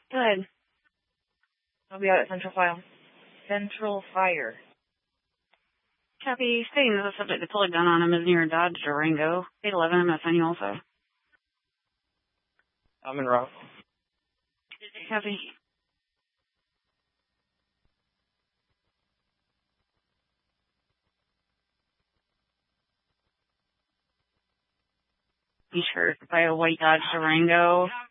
Good. I'll be out at Central Fire. Central Fire. Copy. Stating that the subject to pull a gun on him is near Dodge Durango. 811, I'm assigning you also. I'm in route. Copy. Be sure by a white Dodge Durango.